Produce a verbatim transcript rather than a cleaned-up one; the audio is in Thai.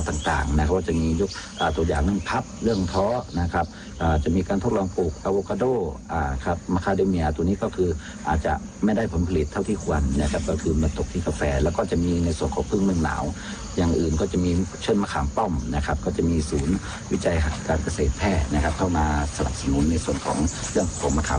ต่างๆนะครับก็จะมียกตัวอย่างเรื่องพับเรื่องท้อนะครับจะมีการทดลองปลูกอะโวคาโดครับมาคาเดเมียตัวนี้ก็คืออาจจะไม่ได้ผลผลิตเท่าที่ควรนะครับก็คือมาตกที่กาแฟแล้วก็จะมีในส่วนของพึ่งเมืองหนาวอย่างอื่นก็จะมีเช่นมะขามป้อมนะครับก็จะมีศูนย์วิจัยการเกษตรแพทย์นะครับเข้ามาสนับสนุนในส่วนของเรื่องของมะขาม